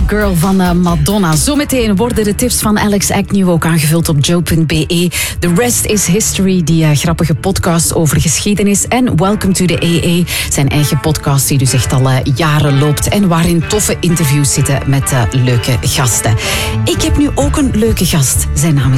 Girl van Madonna. Zometeen worden de tips van Alex Agnew ook aangevuld op joe.be. The Rest is History, die grappige podcast over geschiedenis. En Welcome to the AA, zijn eigen podcast die dus echt al jaren loopt. En waarin toffe interviews zitten met leuke gasten. Ik heb nu ook een leuke gast. Zijn naam is